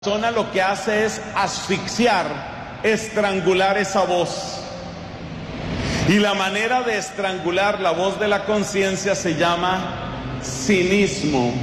Persona lo que hace es asfixiar, estrangular esa voz. Y la manera de estrangular la voz de la conciencia se llama cinismo.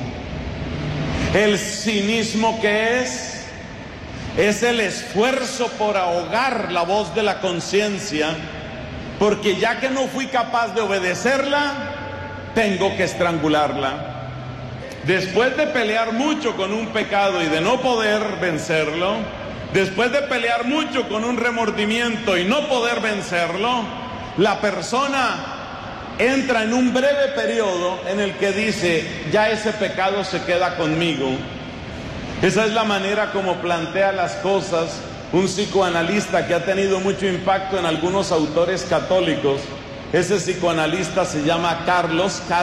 El cinismo, ¿qué es? Es el esfuerzo por ahogar la voz de la conciencia, porque ya que no fui capaz de obedecerla, tengo que estrangularla. Después de pelear mucho con un pecado y de no poder vencerlo, después de pelear mucho con un remordimiento y no poder vencerlo, la persona entra en un breve periodo en el que dice, ya ese pecado se queda conmigo. Esa es la manera como plantea las cosas un psicoanalista que ha tenido mucho impacto en algunos autores católicos. Ese psicoanalista se llama Carl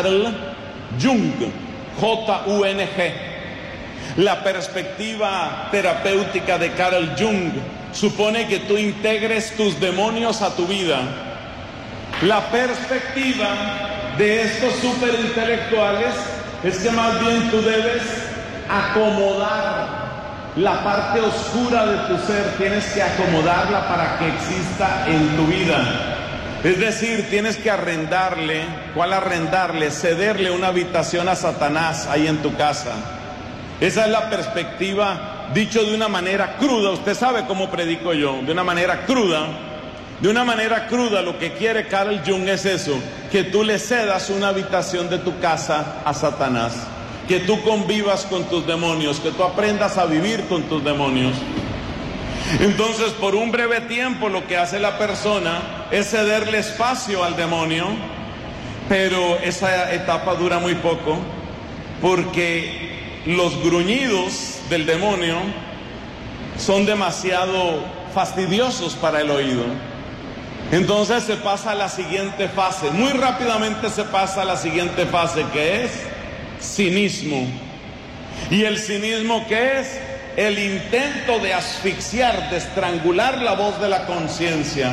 Jung. J-U-N-G. La perspectiva terapéutica de Carl Jung supone que tú integres tus demonios a tu vida. La perspectiva de estos superintelectuales es que más bien tú debes acomodar la parte oscura de tu ser, tienes que acomodarla para que exista en tu vida. Es decir, tienes que arrendarle, ¿cuál arrendarle? Cederle una habitación a Satanás ahí en tu casa. Esa es la perspectiva, dicho de una manera cruda. Usted sabe cómo predico yo, de una manera cruda. De una manera cruda lo que quiere Carl Jung es eso, que tú le cedas una habitación de tu casa a Satanás. Que tú convivas con tus demonios, que tú aprendas a vivir con tus demonios. Entonces, por un breve tiempo lo que hace la persona es cederle espacio al demonio, pero esa etapa dura muy poco, porque los gruñidos del demonio son demasiado fastidiosos para el oído. Entonces se pasa a la siguiente fase, muy rápidamente se pasa a la siguiente fase, que es cinismo. ¿Y el cinismo qué es? El intento de asfixiar, de estrangular la voz de la conciencia.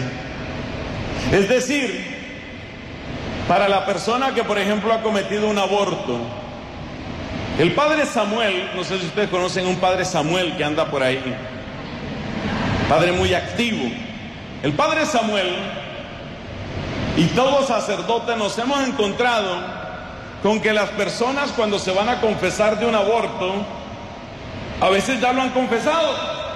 Es decir, para la persona que por ejemplo ha cometido un aborto, el padre Samuel, no sé si ustedes conocen a un padre Samuel que anda por ahí, padre muy activo. El padre Samuel y todo sacerdote nos hemos encontrado con que las personas cuando se van a confesar de un aborto, a veces ya lo han confesado.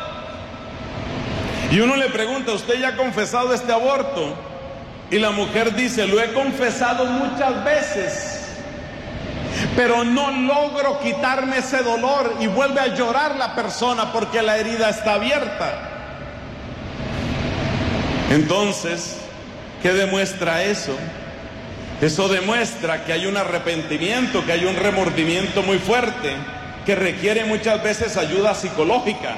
Y uno le pregunta, ¿usted ya ha confesado este aborto? Y la mujer dice, lo he confesado muchas veces, pero no logro quitarme ese dolor, y vuelve a llorar la persona porque la herida está abierta. Entonces, ¿qué demuestra eso? Eso demuestra que hay un arrepentimiento, que hay un remordimiento muy fuerte, que requiere muchas veces ayuda psicológica.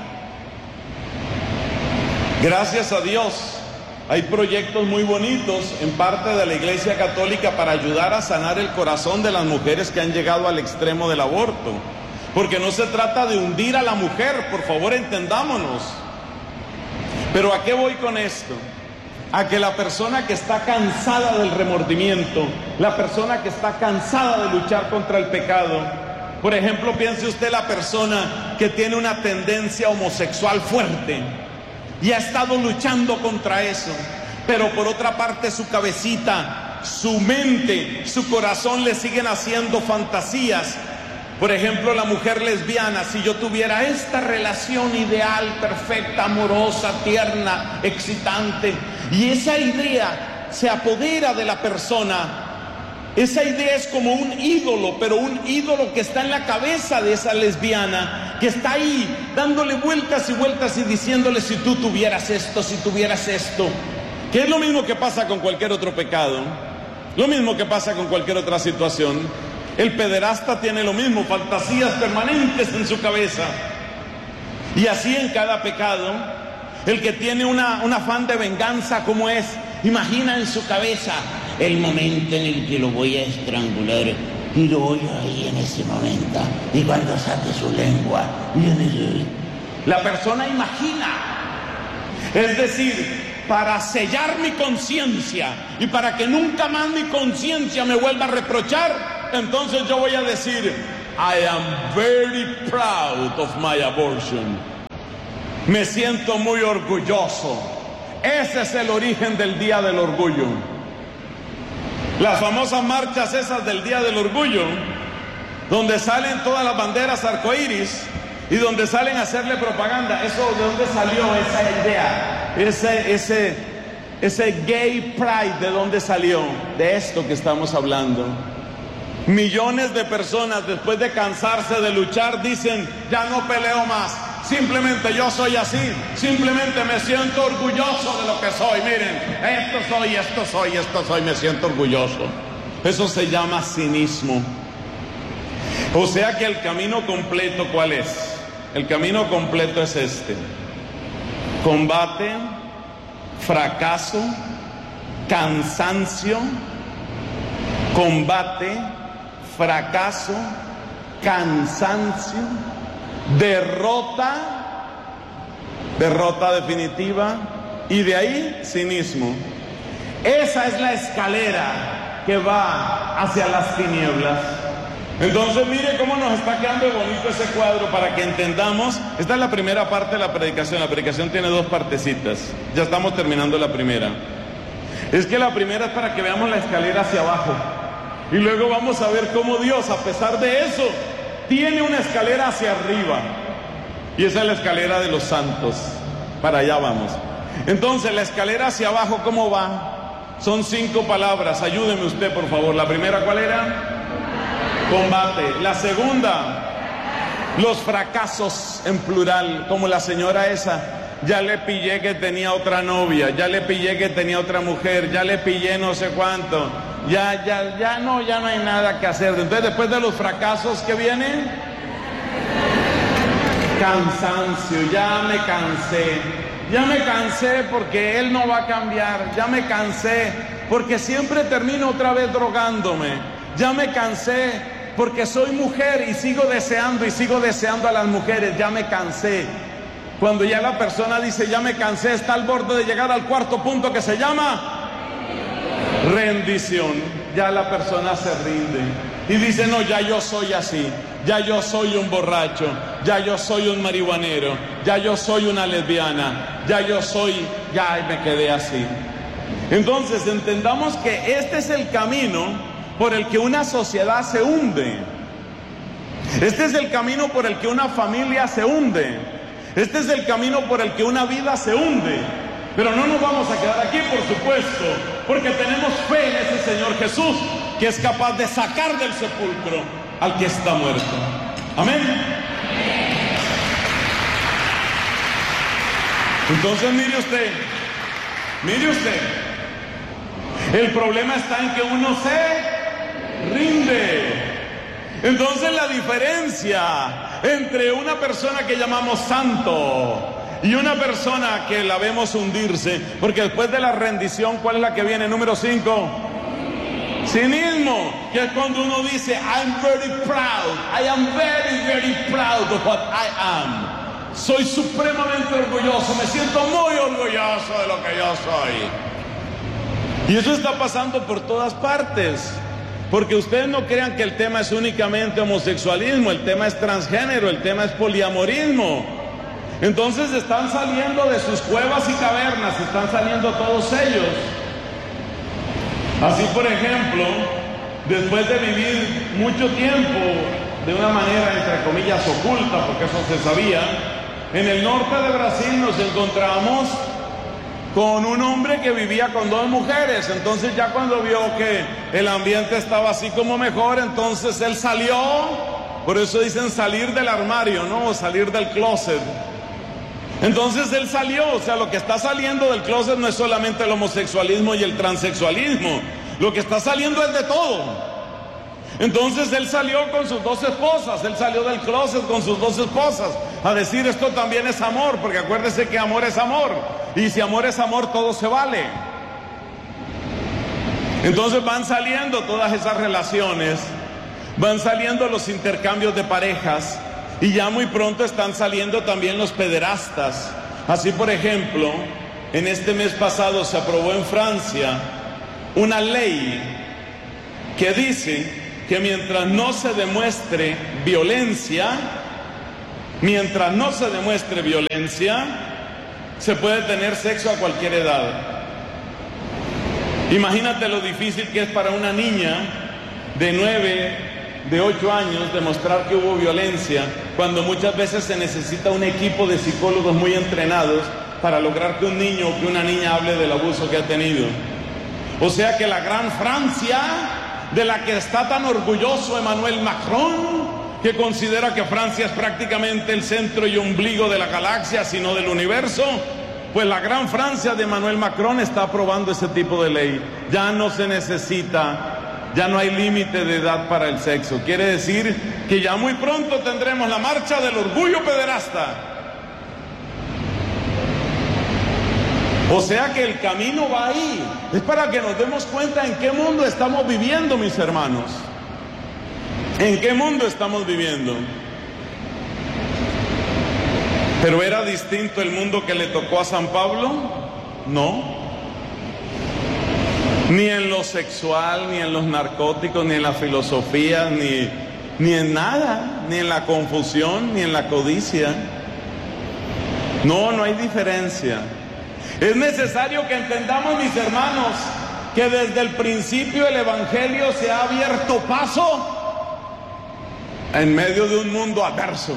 Gracias a Dios, hay proyectos muy bonitos en parte de la Iglesia Católica para ayudar a sanar el corazón de las mujeres que han llegado al extremo del aborto. Porque no se trata de hundir a la mujer, por favor entendámonos. Pero ¿a qué voy con esto? A que la persona que está cansada del remordimiento, la persona que está cansada de luchar contra el pecado, por ejemplo, piense usted la persona que tiene una tendencia homosexual fuerte y ha estado luchando contra eso, pero por otra parte su cabecita, su mente, su corazón le siguen haciendo fantasías. Por ejemplo, la mujer lesbiana, si yo tuviera esta relación ideal, perfecta, amorosa, tierna, excitante, y esa idea se apodera de la persona. Esa idea es como un ídolo, pero un ídolo que está en la cabeza de esa lesbiana, que está ahí dándole vueltas y vueltas y diciéndole, si tú tuvieras esto, si tuvieras esto. Que es lo mismo que pasa con cualquier otro pecado, lo mismo que pasa con cualquier otra situación. El pederasta tiene lo mismo, fantasías permanentes en su cabeza. Y así en cada pecado, el que tiene un afán de venganza, ¿cómo es? Imagina en su cabeza el momento en el que lo voy a estrangular, y lo voy ahí en ese momento, y cuando saque su lengua, la persona imagina. Es decir, para sellar mi conciencia y para que nunca más mi conciencia me vuelva a reprochar, entonces yo voy a decir, I am very proud of my abortion. Me siento muy orgulloso. Ese es el origen del Día del Orgullo. Las famosas marchas esas del Día del Orgullo, donde salen todas las banderas arcoíris y donde salen a hacerle propaganda. ¿Eso de dónde salió esa idea? Ese gay pride, ¿de dónde salió? De esto que estamos hablando. Millones de personas, después de cansarse de luchar, dicen: ya no peleo más, simplemente yo soy así, simplemente me siento orgulloso de lo que soy. Miren, esto soy, me siento orgulloso. Eso se llama cinismo. O sea que el camino completo, ¿cuál es? El camino completo es este: combate, fracaso, cansancio, combate, fracaso, cansancio, derrota definitiva, y de ahí cinismo. Esa es la escalera que va hacia las tinieblas. Entonces mire cómo nos está quedando bonito ese cuadro para que entendamos. Esta es la primera parte de la predicación. La predicación tiene dos partecitas. Ya estamos terminando la primera. Es que la primera es para que veamos la escalera hacia abajo. Y luego vamos a ver cómo Dios, a pesar de eso, tiene una escalera hacia arriba. Y esa es la escalera de los santos. Para allá vamos. Entonces, la escalera hacia abajo, ¿cómo va? Son 5 palabras. Ayúdeme usted, por favor. La primera, ¿cuál era? Combate. La segunda, los fracasos en plural, como la señora esa. Ya le pillé que tenía otra novia, ya le pillé que tenía otra mujer, ya le pillé no sé cuánto, ya no hay nada que hacer. Entonces, después de los fracasos, ¿qué viene? Cansancio. Ya me cansé porque él no va a cambiar, ya me cansé porque siempre termino otra vez drogándome, ya me cansé porque soy mujer y sigo deseando a las mujeres, ya me cansé. Cuando ya la persona dice ya me cansé, está al borde de llegar al cuarto punto, que se llama rendición. Ya la persona se rinde y dice: no, ya yo soy así, ya yo soy un borracho, ya yo soy un marihuanero, ya yo soy una lesbiana, ya me quedé así. Entonces entendamos que este es el camino por el que una sociedad se hunde. Este es el camino por el que una familia se hunde. Este es el camino por el que una vida se hunde. Pero no nos vamos a quedar aquí, por supuesto, porque tenemos fe en ese Señor Jesús, que es capaz de sacar del sepulcro al que está muerto. Amén. Entonces mire usted, el problema está en que uno se rinde. Entonces la diferencia entre una persona que llamamos santo y una persona que la vemos hundirse, porque después de la rendición, ¿cuál es la que viene? Número 5. Cinismo, que es cuando uno dice: I'm very proud, I am very, very proud of what I am. Soy supremamente orgulloso, me siento muy orgulloso de lo que yo soy. Y eso está pasando por todas partes. Porque ustedes no crean que el tema es únicamente homosexualismo, el tema es transgénero, el tema es poliamorismo. Entonces están saliendo de sus cuevas y cavernas, están saliendo todos ellos. Así, por ejemplo, después de vivir mucho tiempo de una manera, entre comillas, oculta, porque eso se sabía, en el norte de Brasil nos encontramos con un hombre que vivía con 2 mujeres. Entonces ya cuando vio que el ambiente estaba así como mejor, entonces él salió. Por eso dicen salir del armario, ¿no? O salir del closet. Entonces él salió. O sea, lo que está saliendo del closet no es solamente el homosexualismo y el transexualismo. Lo que está saliendo es de todo. Entonces él salió con sus 2 esposas, él salió del closet con sus 2 esposas, a decir: esto también es amor, porque acuérdese que amor es amor, y si amor es amor, todo se vale. Entonces van saliendo todas esas relaciones, van saliendo los intercambios de parejas, y ya muy pronto están saliendo también los pederastas. Así, por ejemplo, en este mes pasado se aprobó en Francia una ley que dice que mientras no se demuestre violencia, Mientras no se demuestre violencia, se puede tener sexo a cualquier edad. Imagínate lo difícil que es para una niña de 9, de 8 años demostrar que hubo violencia, cuando muchas veces se necesita un equipo de psicólogos muy entrenados para lograr que un niño o que una niña hable del abuso que ha tenido. O sea que la gran Francia, de la que está tan orgulloso Emmanuel Macron, que considera que Francia es prácticamente el centro y ombligo de la galaxia, sino del universo, pues la gran Francia de Emmanuel Macron está aprobando ese tipo de ley. Ya no se necesita, ya no hay límite de edad para el sexo. Quiere decir que ya muy pronto tendremos la marcha del orgullo pederasta. O sea que el camino va ahí. Es para que nos demos cuenta en qué mundo estamos viviendo, mis hermanos. ¿En qué mundo estamos viviendo? ¿Pero era distinto el mundo que le tocó a San Pablo? No. Ni en lo sexual, ni en los narcóticos, ni en la filosofía, ni en nada, ni en la confusión, ni en la codicia. No, no hay diferencia. Es necesario que entendamos, mis hermanos, que desde el principio el Evangelio se ha abierto paso en medio de un mundo adverso.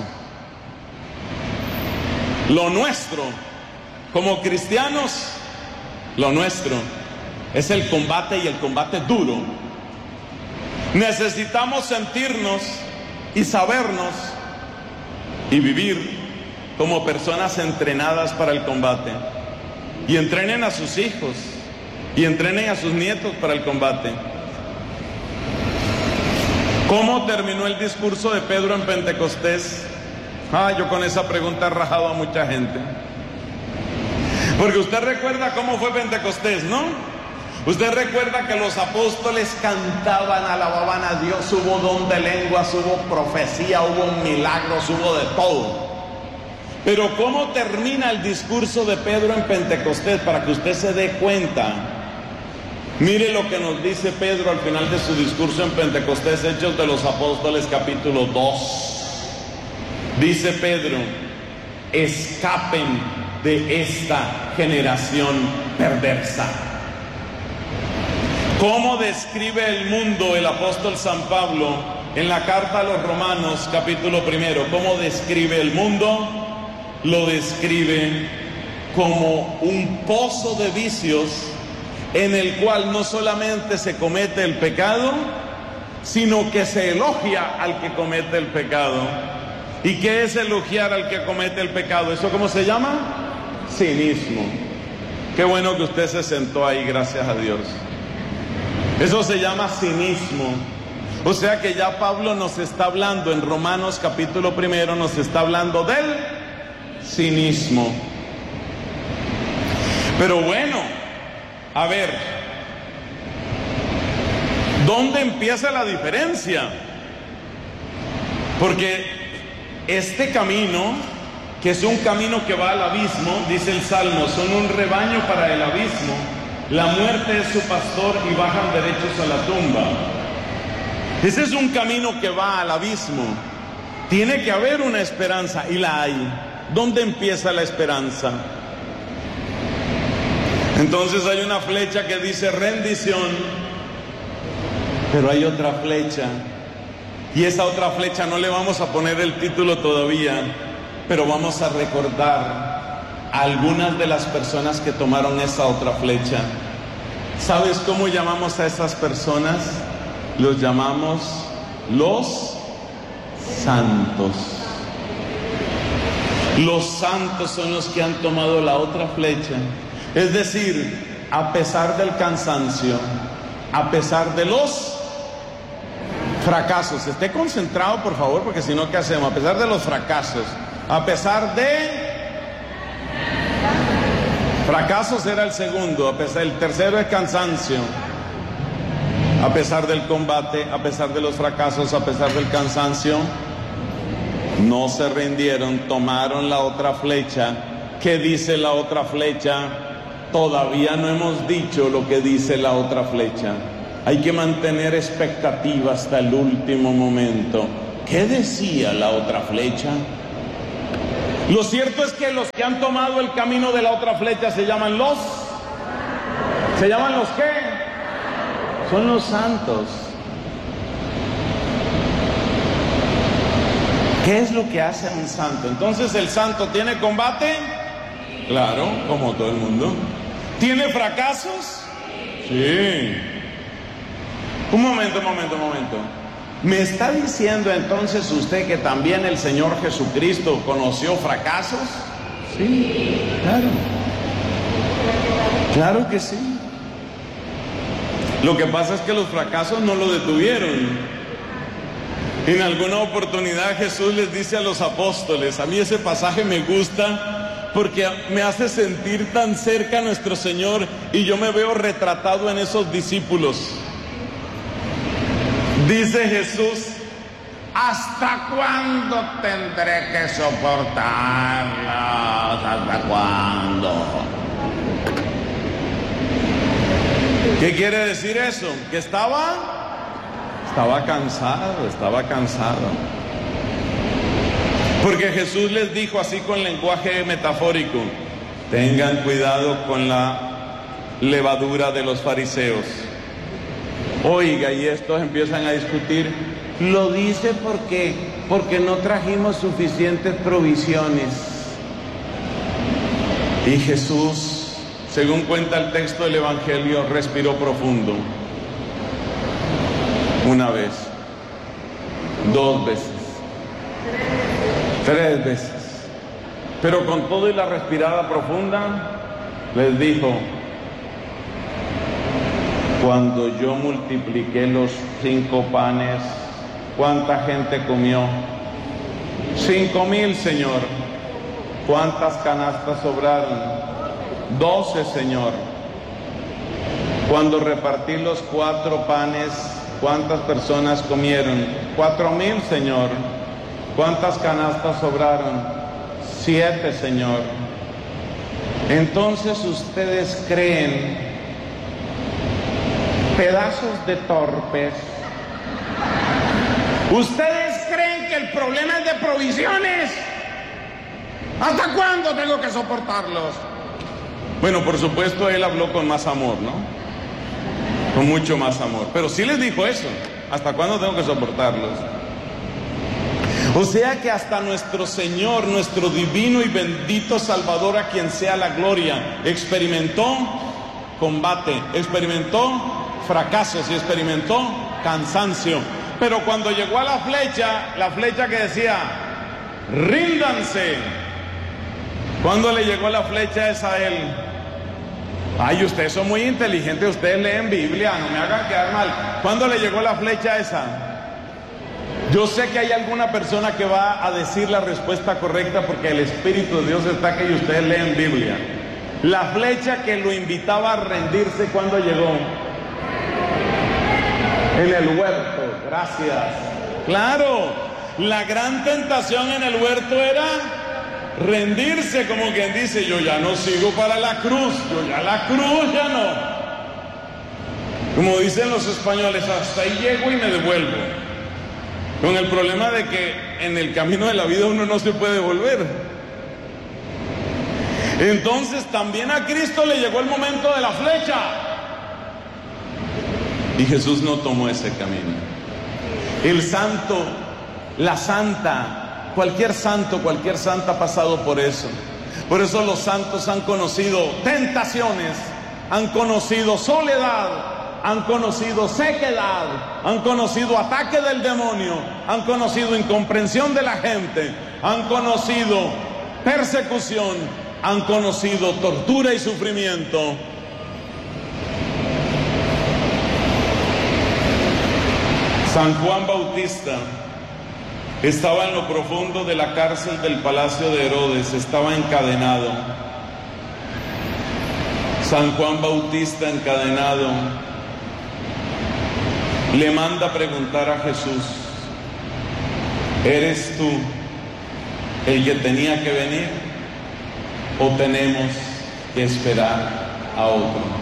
Lo nuestro, como cristianos, lo nuestro es el combate, y el combate duro. Necesitamos sentirnos y sabernos y vivir como personas entrenadas para el combate. Y entrenen a sus hijos y entrenen a sus nietos para el combate. ¿Cómo terminó el discurso de Pedro en Pentecostés? Yo con esa pregunta he rajado a mucha gente. Porque usted recuerda cómo fue Pentecostés, ¿no? Usted recuerda que los apóstoles cantaban, alababan a Dios, hubo don de lenguas, hubo profecía, hubo milagros, hubo de todo. Pero ¿cómo termina el discurso de Pedro en Pentecostés? Para que usted se dé cuenta. Mire lo que nos dice Pedro al final de su discurso en Pentecostés, Hechos de los Apóstoles, capítulo 2. Dice Pedro: escapen de esta generación perversa. ¿Cómo describe el mundo el apóstol San Pablo en la carta a los Romanos, capítulo 1? ¿Cómo describe el mundo? Lo describe como un pozo de vicios en el cual no solamente se comete el pecado, sino que se elogia al que comete el pecado. ¿Y qué es elogiar al que comete el pecado? ¿Eso cómo se llama? Cinismo. Qué bueno que usted se sentó ahí, gracias a Dios. Eso se llama cinismo. O sea que ya Pablo nos está hablando en Romanos capítulo 1, nos está hablando del cinismo. Pero bueno, a ver, ¿dónde empieza la diferencia? Porque este camino, que es un camino que va al abismo, dice el Salmo, son un rebaño para el abismo, la muerte es su pastor y bajan derechos a la tumba. Ese es un camino que va al abismo. Tiene que haber una esperanza, y la hay. ¿Dónde empieza la esperanza? Entonces hay una flecha que dice rendición, pero hay otra flecha, y esa otra flecha no le vamos a poner el título todavía, pero vamos a recordar a algunas de las personas que tomaron esa otra flecha. ¿Sabes cómo llamamos a esas personas? Los llamamos los santos. Los santos son los que han tomado la otra flecha. Es decir, a pesar del cansancio, a pesar de los fracasos, esté concentrado por favor, porque si no, ¿qué hacemos? A pesar de los fracasos, a pesar de... fracasos era el segundo, el tercero es cansancio. A pesar del combate, a pesar de los fracasos, a pesar del cansancio, no se rindieron, tomaron la otra flecha. ¿Qué dice la otra flecha? Todavía no hemos dicho lo que dice la otra flecha. Hay que mantener expectativa hasta el último momento. ¿Qué decía la otra flecha? Lo cierto es que los que han tomado el camino de la otra flecha ¿se llaman los qué? Son los santos. ¿Qué es lo que hace a un santo? Entonces, ¿el santo tiene combate? Claro, como todo el mundo. ¿Tiene fracasos? Sí. Un momento. ¿Me está diciendo entonces usted que también el Señor Jesucristo conoció fracasos? Sí, claro. Claro que sí. Lo que pasa es que los fracasos no lo detuvieron. En alguna oportunidad Jesús les dice a los apóstoles, a mí ese pasaje me gusta porque me hace sentir tan cerca a nuestro Señor y yo me veo retratado en esos discípulos. Dice Jesús, ¿hasta cuándo tendré que soportarlos? ¿Hasta cuándo? ¿Qué quiere decir eso? Que estaba cansado. Porque Jesús les dijo así con lenguaje metafórico, tengan cuidado con la levadura de los fariseos. Oiga, y estos empiezan a discutir, lo dice porque no trajimos suficientes provisiones. Y Jesús, según cuenta el texto del Evangelio, respiró profundo. Una vez, 2 veces, 3 veces. Pero con todo y la respirada profunda, les dijo, cuando yo multipliqué los 5 panes, ¿cuánta gente comió? 5,000, Señor. ¿Cuántas canastas sobraron? 12, Señor. Cuando repartí los 4 panes, ¿cuántas personas comieron? 4,000, Señor. ¿Cuántas canastas sobraron? 7, Señor. Entonces ustedes creen, pedazos de torpes, ¿ustedes creen que el problema es de provisiones? ¿Hasta cuándo tengo que soportarlos? Bueno, por supuesto, él habló con más amor, ¿no? Con mucho más amor. Pero sí les dijo eso. ¿Hasta cuándo tengo que soportarlos? O sea que hasta nuestro Señor, nuestro divino y bendito Salvador, a quien sea la gloria, experimentó combate, experimentó fracasos y experimentó cansancio. Pero cuando llegó a la flecha que decía, ríndanse. ¿Cuándo le llegó la flecha esa a él? Ay, ustedes son muy inteligentes, ustedes leen Biblia, no me hagan quedar mal. ¿Cuándo le llegó la flecha esa? Yo sé que hay alguna persona que va a decir la respuesta correcta porque el Espíritu de Dios está aquí y ustedes leen Biblia. La flecha que lo invitaba a rendirse, ¿cuándo llegó? En el huerto, gracias. Claro, la gran tentación en el huerto era rendirse, como quien dice, yo ya no sigo para la cruz, la cruz ya no. Como dicen los españoles, hasta ahí llego y me devuelvo. Con el problema de que en el camino de la vida uno no se puede volver. Entonces también a Cristo le llegó el momento de la flecha. Y Jesús no tomó ese camino. El santo, la santa, cualquier santo, cualquier santa ha pasado por eso. Por eso los santos han conocido tentaciones, han conocido soledad, han conocido sequedad, han conocido ataque del demonio, han conocido incomprensión de la gente, han conocido persecución, han conocido tortura y sufrimiento. San Juan Bautista estaba en lo profundo de la cárcel del palacio de Herodes, estaba encadenado. San Juan Bautista encadenado le manda preguntar a Jesús, ¿eres tú el que tenía que venir o tenemos que esperar a otro?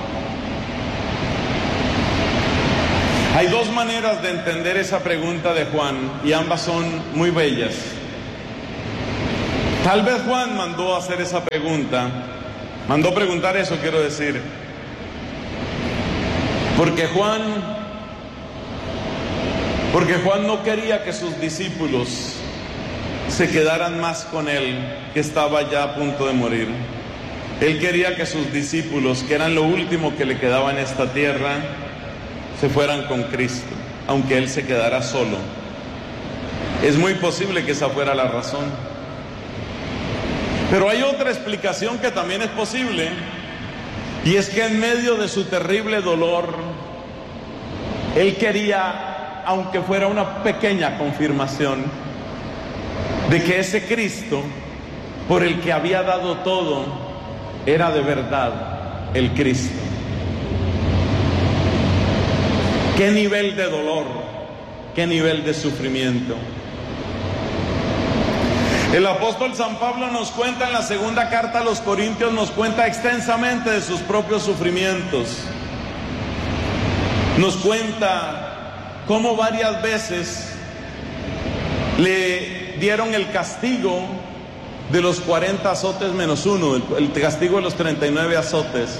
Hay 2 maneras de entender esa pregunta de Juan y ambas son muy bellas. Tal vez Juan mandó a hacer esa pregunta, mandó preguntar eso, quiero decir, porque Juan no quería que sus discípulos se quedaran más con él, que estaba ya a punto de morir. Él quería que sus discípulos, que eran lo último que le quedaba en esta tierra, se fueran con Cristo, aunque él se quedara solo. Es muy posible que esa fuera la razón. Pero hay otra explicación que también es posible, y es que en medio de su terrible dolor, él quería, aunque fuera una pequeña confirmación, de que ese Cristo, por el que había dado todo, era de verdad el Cristo. ¿Qué nivel de dolor? ¿Qué nivel de sufrimiento? El apóstol San Pablo nos cuenta en la segunda carta a los Corintios, nos cuenta extensamente de sus propios sufrimientos. Nos cuenta cómo varias veces le dieron el castigo de los 40 azotes menos uno, el castigo de los 39 azotes.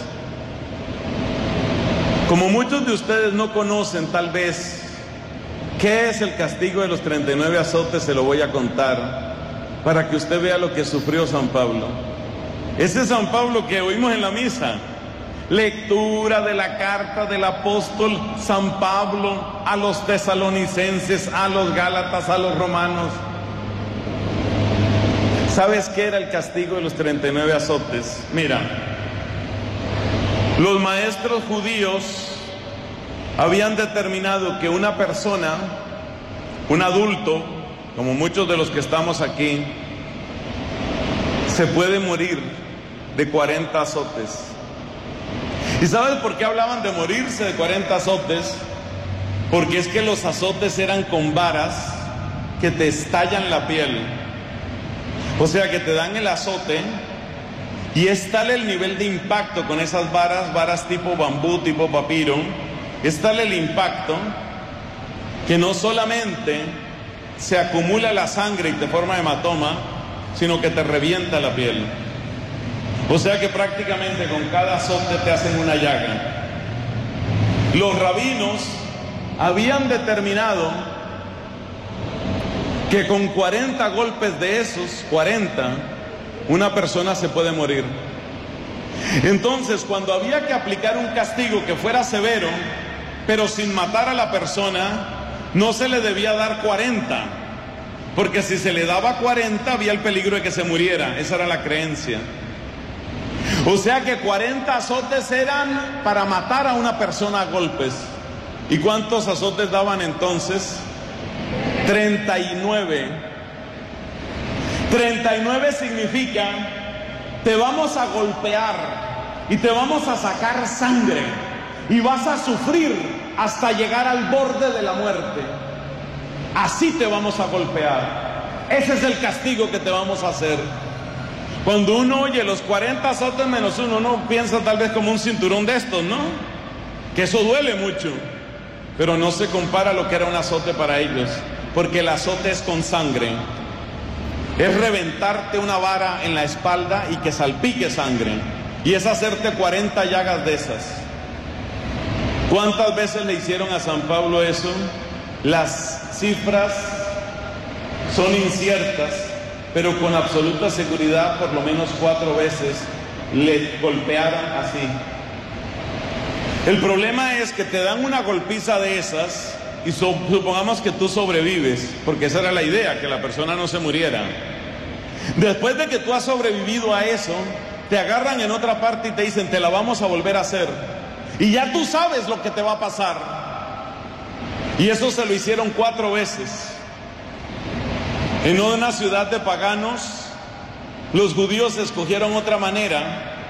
Como muchos de ustedes no conocen tal vez qué es el castigo de los 39 azotes, se lo voy a contar para que usted vea lo que sufrió San Pablo. Ese San Pablo que oímos en la misa, lectura de la carta del apóstol San Pablo a los tesalonicenses, a los gálatas, a los romanos. ¿Sabes qué era el castigo de los 39 azotes? Mira, los maestros judíos habían determinado que una persona, un adulto, como muchos de los que estamos aquí, se puede morir de 40 azotes. ¿Y sabes por qué hablaban de morirse de 40 azotes? Porque es que los azotes eran con varas que te estallan la piel. O sea que te dan el azote y es tal el nivel de impacto con esas varas tipo bambú, tipo papiro, es tal el impacto que no solamente se acumula la sangre y te forma hematoma, sino que te revienta la piel. O sea que prácticamente con cada azote te hacen una llaga. Los rabinos habían determinado que con 40 golpes de esos, 40, una persona se puede morir. Entonces, cuando había que aplicar un castigo que fuera severo, pero sin matar a la persona, no se le debía dar 40, porque si se le daba 40 había el peligro de que se muriera. Esa era la creencia. O sea que 40 azotes eran para matar a una persona a golpes. ¿Y cuántos azotes daban entonces? 39. 39 significa: te vamos a golpear y te vamos a sacar sangre y vas a sufrir hasta llegar al borde de la muerte. Así te vamos a golpear. Ese es el castigo que te vamos a hacer. Cuando uno oye los 40 azotes menos uno, uno piensa tal vez como un cinturón de estos, ¿no? Que eso duele mucho, pero no se compara a lo que era un azote para ellos, porque el azote es con sangre. Es reventarte una vara en la espalda y que salpique sangre, y es hacerte 40 llagas de esas. ¿Cuántas veces le hicieron a San Pablo eso? Las cifras son inciertas, pero con absoluta seguridad por lo menos 4 veces le golpearon así. El problema es que te dan una golpiza de esas y supongamos que tú sobrevives, porque esa era la idea, que la persona no se muriera. Después de que tú has sobrevivido a eso, te agarran en otra parte y te dicen: te la vamos a volver a hacer. Y ya tú sabes lo que te va a pasar. Y eso se lo hicieron 4 veces. En una ciudad de paganos, los judíos escogieron otra manera.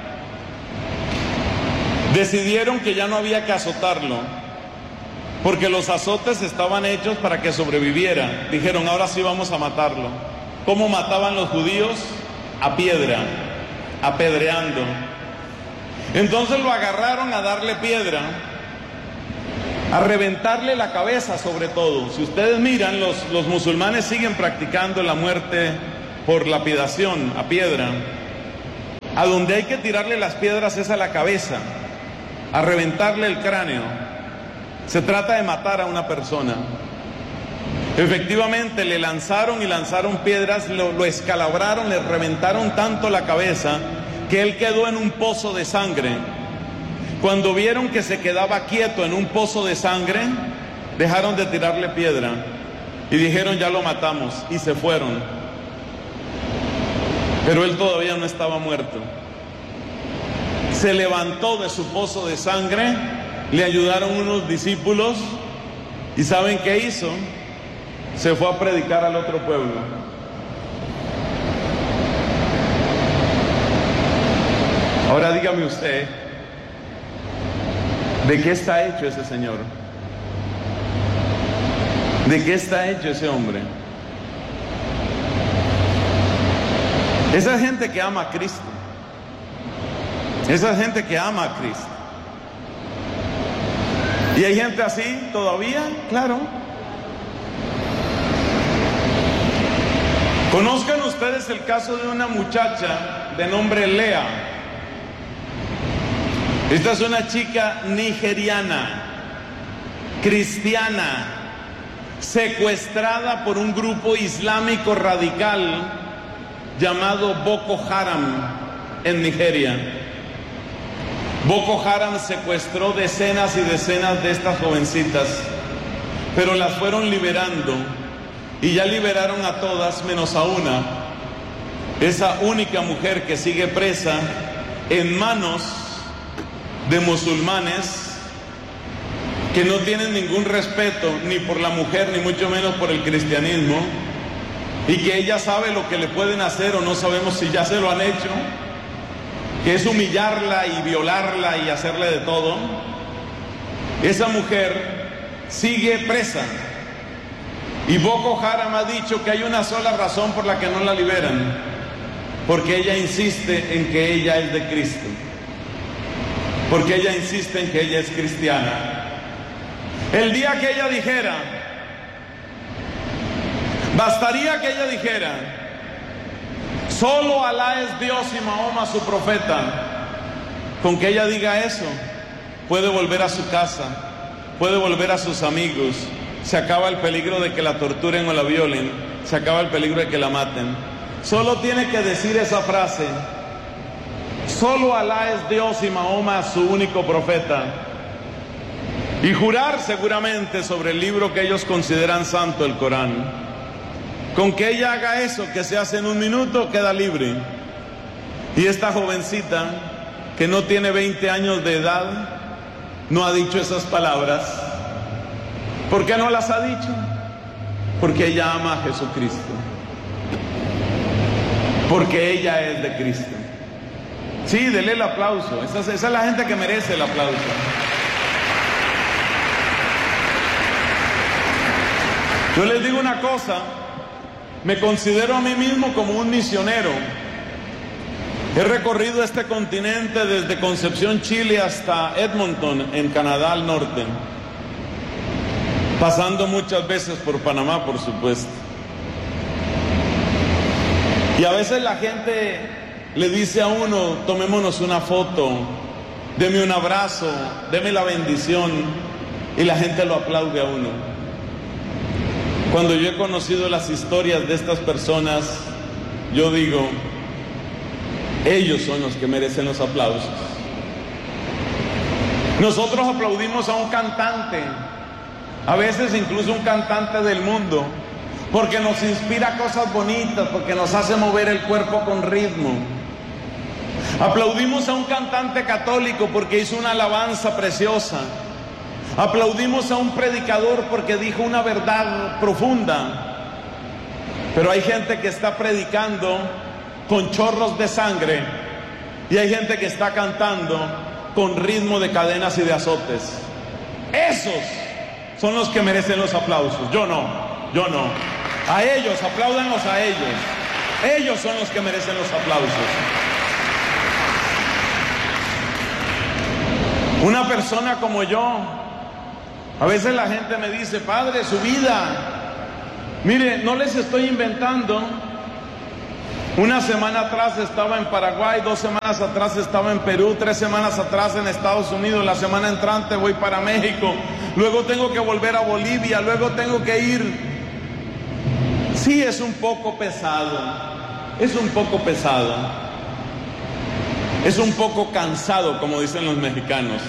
Decidieron que ya no había que azotarlo, porque los azotes estaban hechos para que sobreviviera. Dijeron: ahora sí vamos a matarlo. ¿Cómo mataban los judíos? A piedra, apedreando. Entonces lo agarraron a darle piedra, a reventarle la cabeza sobre todo. Si ustedes miran, los musulmanes siguen practicando la muerte por lapidación a piedra, a donde hay que tirarle las piedras es a la cabeza, a reventarle el cráneo. Se trata de matar a una persona. Efectivamente le lanzaron piedras, lo escalabraron, le reventaron tanto la cabeza que él quedó en un pozo de sangre. Cuando vieron que se quedaba quieto en un pozo de sangre, dejaron de tirarle piedra y dijeron: ya lo matamos, y se fueron. Pero él todavía no estaba muerto. Se levantó de su pozo de sangre, le ayudaron unos discípulos, y ¿saben qué hizo? Se fue a predicar al otro pueblo. Ahora dígame usted, ¿de qué está hecho ese señor? ¿De qué está hecho ese hombre? Esa gente que ama a Cristo. Esa gente que ama a Cristo. ¿Y hay gente así todavía? Claro. Conozcan ustedes el caso de una muchacha de nombre Lea. Esta es una chica nigeriana, cristiana, secuestrada por un grupo islámico radical llamado Boko Haram en Nigeria. Boko Haram secuestró decenas y decenas de estas jovencitas, pero las fueron liberando, y ya liberaron a todas menos a una, esa única mujer que sigue presa en manos de musulmanes que no tienen ningún respeto ni por la mujer ni mucho menos por el cristianismo, y que ella sabe lo que le pueden hacer, o no sabemos si ya se lo han hecho, que es humillarla y violarla y hacerle de todo. Esa mujer sigue presa, y Boko Haram ha dicho que hay una sola razón por la que no la liberan: porque ella insiste en que ella es de Cristo, porque ella insiste en que ella es cristiana. El día que ella dijera, bastaría que ella dijera: solo Alá es Dios y Mahoma su profeta. Con que ella diga eso, puede volver a su casa, puede volver a sus amigos. Se acaba el peligro de que la torturen o la violen, se acaba el peligro de que la maten. Solo tiene que decir esa frase: solo Alá es Dios y Mahoma su único profeta, y jurar seguramente sobre el libro que ellos consideran santo, el Corán. Con que ella haga eso, que se hace en un minuto, queda libre. Y esta jovencita, que no tiene 20 años de edad, no ha dicho esas palabras. ¿Por qué no las ha dicho? Porque ella ama a Jesucristo, porque ella es de Cristo. Sí, dele el aplauso. Esa es la gente que merece el aplauso. Yo les digo una cosa, me considero a mí mismo como un misionero. He recorrido este continente desde Concepción, Chile, hasta Edmonton, en Canadá al norte, pasando muchas veces por Panamá, por supuesto. Y a veces la gente le dice a uno: tomémonos una foto, deme un abrazo, deme la bendición, y la gente lo aplaude a uno. Cuando yo he conocido las historias de estas personas, yo digo: ellos son los que merecen los aplausos. Nosotros aplaudimos a un cantante, a veces incluso un cantante del mundo, porque nos inspira cosas bonitas, porque nos hace mover el cuerpo con ritmo. Aplaudimos a un cantante católico porque hizo una alabanza preciosa. Aplaudimos a un predicador porque dijo una verdad profunda. Pero hay gente que está predicando con chorros de sangre, y hay gente que está cantando con ritmo de cadenas y de azotes. Esos son los que merecen los aplausos. Yo no. A ellos, apláudanlos a ellos. Ellos son los que merecen los aplausos. Una persona como yo, a veces la gente me dice: padre, su vida, mire, no les estoy inventando. Una semana atrás estaba en Paraguay, 2 semanas atrás estaba en Perú, 3 semanas atrás en Estados Unidos, la semana entrante voy para México, luego tengo que volver a Bolivia, luego tengo que ir. Sí, es un poco pesado, es un poco pesado, es un poco cansado, como dicen los mexicanos.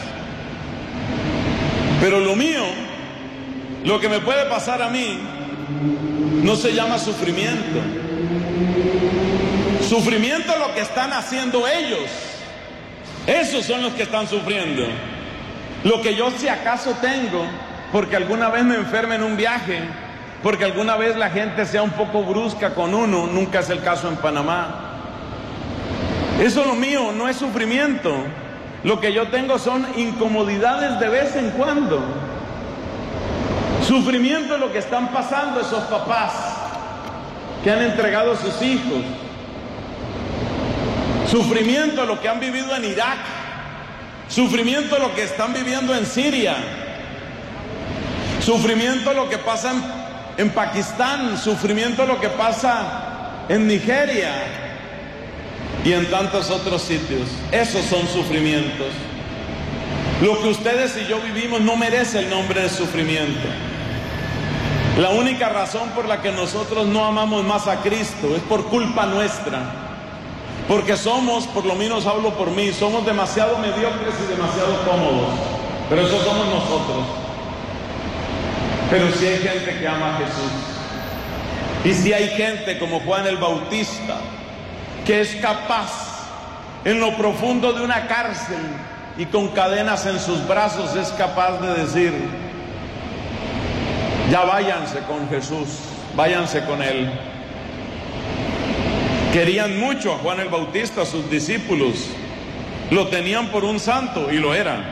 Pero lo mío, lo que me puede pasar a mí, no se llama sufrimiento. Sufrimiento es lo que están haciendo ellos. Esos son los que están sufriendo. Lo que yo si acaso tengo, porque alguna vez me enferme en un viaje, porque alguna vez la gente sea un poco brusca con uno, nunca es el caso en Panamá. Eso lo mío no es sufrimiento. Lo que yo tengo son incomodidades de vez en cuando. Sufrimiento es lo que están pasando esos papás que han entregado a sus hijos. Sufrimiento es lo que han vivido en Irak. Sufrimiento es lo que están viviendo en Siria. Sufrimiento es lo que pasa en Pakistán. Sufrimiento es lo que pasa en Nigeria y en tantos otros sitios. Esos son sufrimientos. Lo que ustedes y yo vivimos no merece el nombre de sufrimiento. La única razón por la que nosotros no amamos más a Cristo es por culpa nuestra. Porque somos, por lo menos hablo por mí, somos demasiado mediocres y demasiado cómodos. Pero eso somos nosotros. Pero sí hay gente que ama a Jesús. Y sí hay gente como Juan el Bautista, que es capaz, en lo profundo de una cárcel y con cadenas en sus brazos, es capaz de decir: ya váyanse con Jesús, váyanse con Él. Querían mucho a Juan el Bautista, sus discípulos, lo tenían por un santo y lo eran.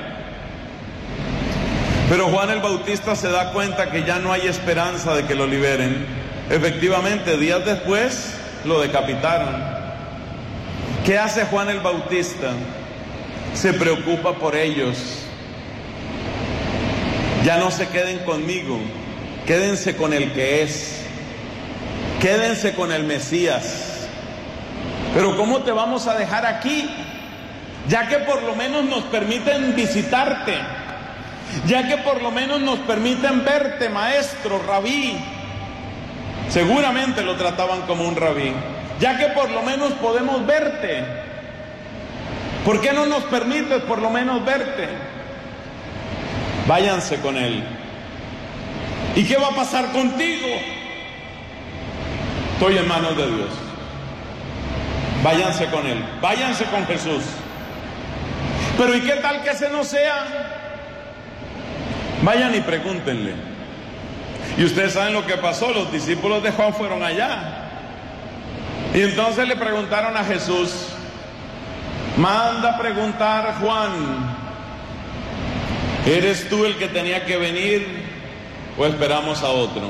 Pero Juan el Bautista se da cuenta que ya no hay esperanza de que lo liberen. Efectivamente, días después lo decapitaron. ¿Qué hace Juan el Bautista? Se preocupa por ellos. Ya no se queden conmigo, quédense con el que es, quédense con el Mesías. Pero ¿cómo te vamos a dejar aquí? Ya que por lo menos nos permiten visitarte, ya que por lo menos nos permiten verte, maestro, rabí. Seguramente lo trataban como un rabí. Ya que por lo menos podemos verte, ¿por qué no nos permites por lo menos verte? Váyanse con Él. ¿Y qué va a pasar contigo? Estoy en manos de Dios. Váyanse con Él, váyanse con Jesús. Pero ¿y qué tal que ese no sea? Vayan y pregúntenle. Y ustedes saben lo que pasó, los discípulos de Juan fueron allá. Y entonces le preguntaron a Jesús: manda a preguntar, Juan, ¿eres tú el que tenía que venir o esperamos a otro?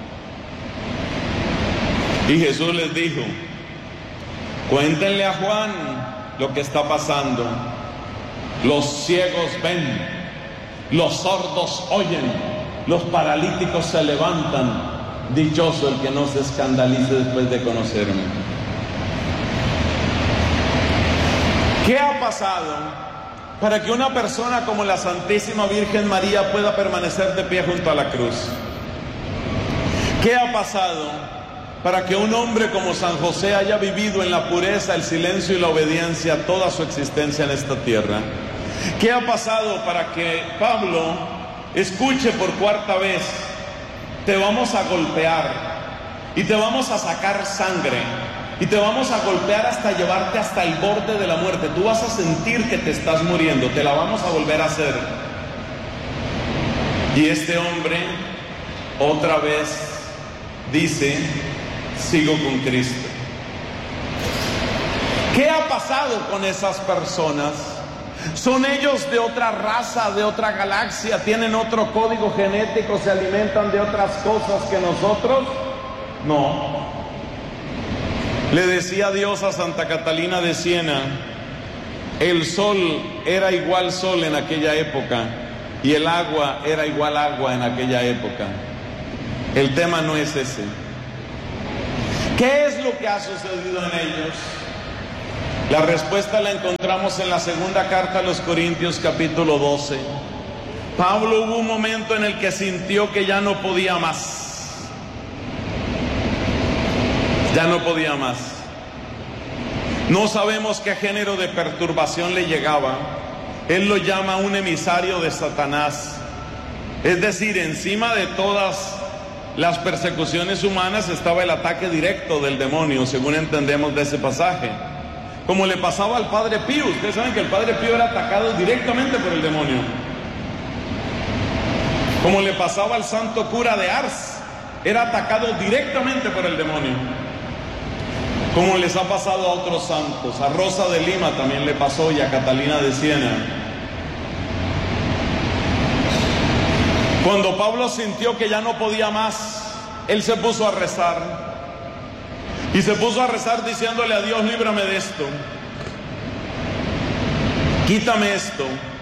Y Jesús les dijo: cuéntenle a Juan lo que está pasando. Los ciegos ven, los sordos oyen, los paralíticos se levantan. Dichoso el que no se escandalice después de conocerme. ¿Qué ha pasado para que una persona como la Santísima Virgen María pueda permanecer de pie junto a la cruz? ¿Qué ha pasado para que un hombre como San José haya vivido en la pureza, el silencio y la obediencia toda su existencia en esta tierra? ¿Qué ha pasado para que Pablo escuche por 4ª vez: te vamos a golpear y te vamos a sacar sangre y te vamos a golpear hasta llevarte hasta el borde de la muerte? Tú vas a sentir que te estás muriendo, te la vamos a volver a hacer. Y este hombre otra vez dice: sigo con Cristo. ¿Qué ha pasado con esas personas? ¿Son ellos de otra raza, de otra galaxia? ¿Tienen otro código genético? ¿Se alimentan de otras cosas que nosotros? No. Le decía Dios a Santa Catalina de Siena: el sol era igual sol en aquella época y el agua era igual agua en aquella época. El tema no es ese. ¿Qué es lo que ha sucedido en ellos? La respuesta la encontramos en la segunda carta a los Corintios, capítulo 12. Pablo hubo un momento en el que sintió que ya no podía más. Ya no podía más. No sabemos qué género de perturbación le llegaba. Él lo llama un emisario de Satanás. Es decir, encima de todas las persecuciones humanas estaba el ataque directo del demonio, según entendemos de ese pasaje. Como le pasaba al padre Pío. Ustedes saben que el padre Pío era atacado directamente por el demonio. Como le pasaba al santo cura de Ars, era atacado directamente por el demonio. Como les ha pasado a otros santos. A Rosa de Lima también le pasó, y a Catalina de Siena. Cuando Pablo sintió que ya no podía más, él se puso a rezar. Y se puso a rezar diciéndole a Dios: líbrame de esto, quítame esto.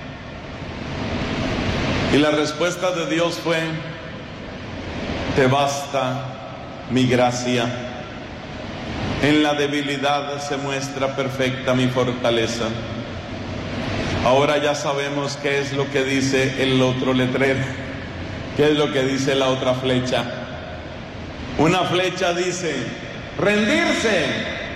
Y la respuesta de Dios fue: te basta mi gracia, en la debilidad se muestra perfecta mi fortaleza. Ahora ya sabemos qué es lo que dice el otro letrero, qué es lo que dice la otra flecha. Una flecha dice: rendirse,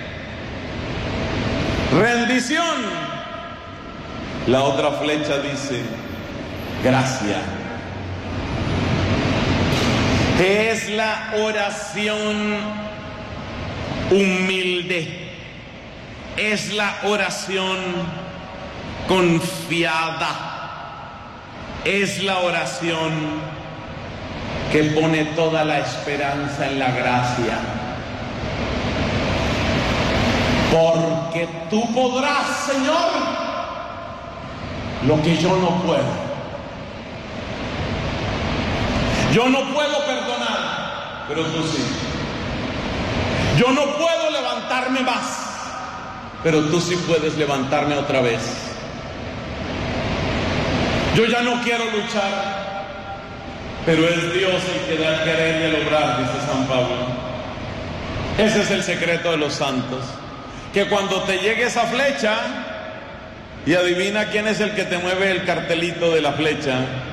rendición. La otra flecha dice: gracia. Es la oración humilde, es la oración confiada, es la oración que pone toda la esperanza en la gracia. Porque tú podrás, Señor, lo que yo no puedo. Yo no puedo perdonar, pero tú sí. Yo no puedo levantarme más, pero tú sí puedes levantarme otra vez. Yo ya no quiero luchar, pero es Dios el que da el querer y el obrar, dice San Pablo. Ese es el secreto de los santos. Que cuando te llegue esa flecha, y adivina quién es el que te mueve el cartelito de la flecha.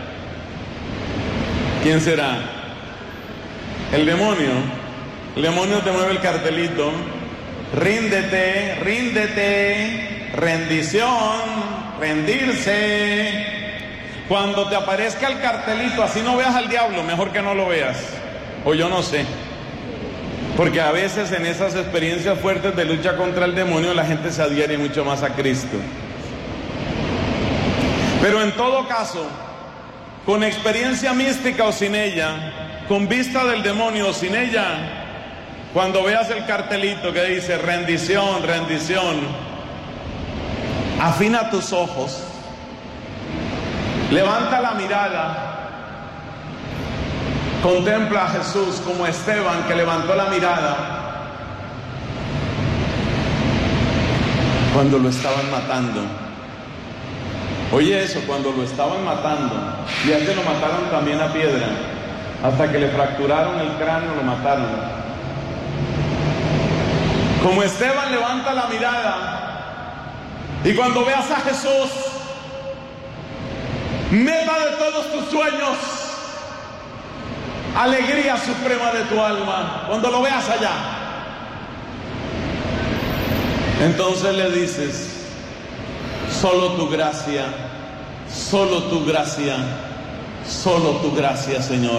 ¿Quién será? El demonio. El demonio te mueve el cartelito. Ríndete, ríndete, rendición, rendirse. Cuando te aparezca el cartelito, así no veas al diablo, mejor que no lo veas. O yo no sé. Porque a veces en esas experiencias fuertes de lucha contra el demonio, la gente se adhiere mucho más a Cristo. Pero en todo caso, con experiencia mística o sin ella, con vista del demonio o sin ella, cuando veas el cartelito que dice rendición, rendición, afina tus ojos, levanta la mirada. Contempla a Jesús como Esteban, que levantó la mirada cuando lo estaban matando. Oye eso, cuando lo estaban matando. Y a ese lo mataron también a piedra. Hasta que le fracturaron el cráneo, lo mataron. Como Esteban levanta la mirada. Y cuando veas a Jesús, meta de todos tus sueños, alegría suprema de tu alma, cuando lo veas allá, entonces le dices: solo tu gracia, solo tu gracia, solo tu gracia, Señor.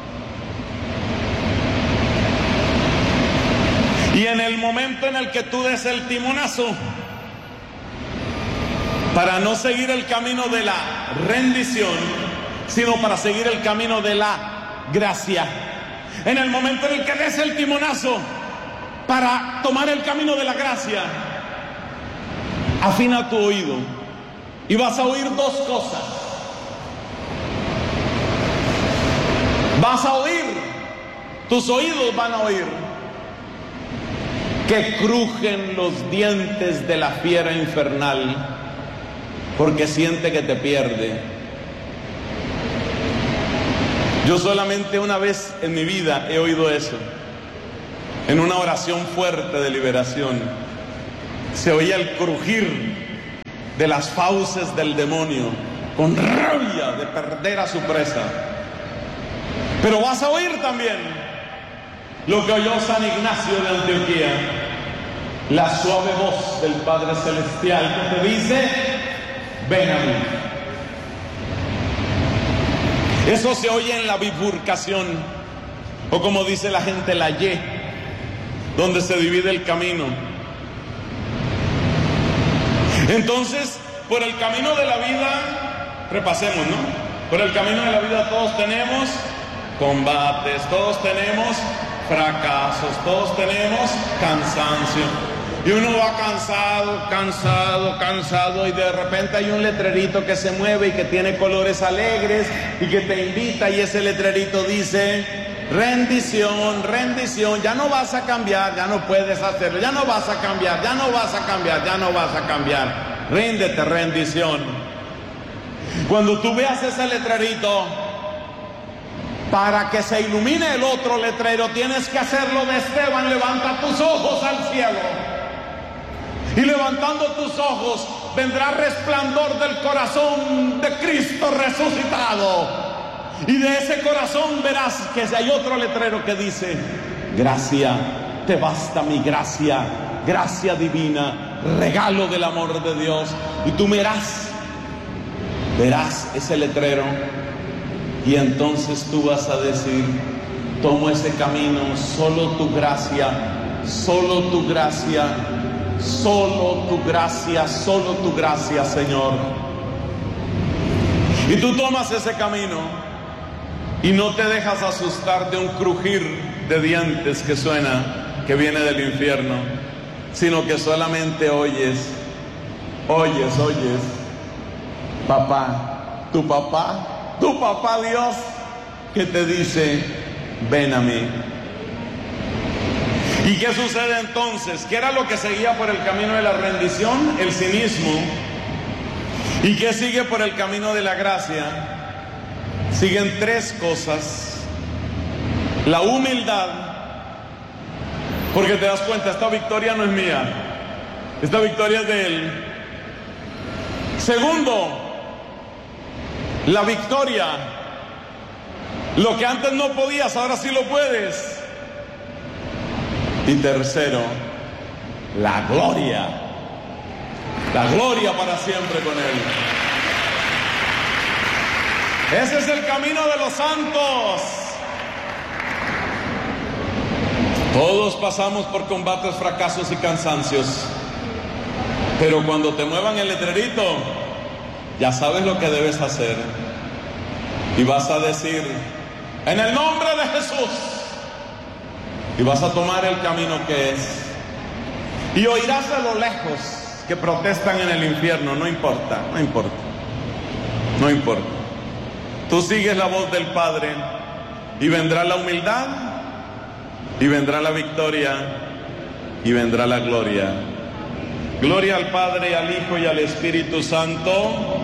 Y en el momento en el que tú des el timonazo, para no seguir el camino de la rendición, sino para seguir el camino de la gracia. En el momento en el que des el timonazo para tomar el camino de la gracia, afina tu oído y vas a oír dos cosas. Vas a oír, tus oídos van a oír que crujen los dientes de la fiera infernal, porque siente que te pierde. Yo solamente una vez en mi vida he oído eso. en una oración fuerte de liberación, se oía el crujir de las fauces del demonio, con rabia de perder a su presa. Pero vas a oír también lo que oyó San Ignacio de Antioquía, la suave voz del Padre Celestial que te dice: ven a mí. Eso se oye en la bifurcación, o como dice la gente, la Y, donde se divide el camino. Entonces, por el camino de la vida, repasemos, ¿no? Por el camino de la vida todos tenemos combates, todos tenemos fracasos, todos tenemos cansancio. Y uno va cansado, y de repente hay un letrerito que se mueve y que tiene colores alegres y que te invita, y ese letrerito dice: rendición, rendición, ya no vas a cambiar, ya no puedes hacerlo, ya no vas a cambiar, ya no vas a cambiar, ya no vas a cambiar. Ríndete, rendición. Cuando tú veas ese letrerito, para que se ilumine el otro letrero, tienes que hacerlo de Esteban: levanta tus ojos al cielo. Y levantando tus ojos, vendrá resplandor del corazón de Cristo resucitado. Y de ese corazón verás que hay otro letrero que dice: gracia, te basta mi gracia, gracia divina, regalo del amor de Dios. Y tú verás ese letrero, y entonces tú vas a decir: tomo ese camino, solo tu gracia, solo tu gracia, solo tu gracia, solo tu gracia, Señor. Y tú tomas ese camino y no te dejas asustar de un crujir de dientes que suena, que viene del infierno, sino que solamente oyes, papá, tu papá Dios, que te dice: ven a mí. ¿Y qué sucede entonces? ¿Qué era lo que seguía por el camino de la rendición? El cinismo. ¿Y qué sigue por el camino de la gracia? Siguen tres cosas. La humildad, porque te das cuenta, esta victoria no es mía, esta victoria es de Él. Segundo, la victoria. Lo que antes no podías, ahora sí lo puedes. Y tercero, la gloria. La gloria para siempre con Él. Ese es el camino de los santos. Todos pasamos por combates, fracasos y cansancios. Pero cuando te muevan el letrerito, ya sabes lo que debes hacer. Y vas a decir: en el nombre de Jesús. Y vas a tomar el camino que es. Y oirás a lo lejos que protestan en el infierno. No importa. Tú sigues la voz del Padre, y vendrá la humildad, y vendrá la victoria, y vendrá la gloria. Gloria al Padre, al Hijo y al Espíritu Santo.